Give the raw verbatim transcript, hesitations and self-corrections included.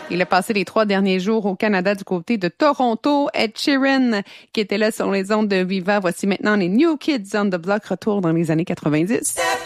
Il a passé les trois derniers jours au Canada du côté de Toronto. Ed Sheeran, qui était là sur les ondes de Viva. Voici maintenant les New Kids on the Block, retour dans les années quatre-vingt-dix.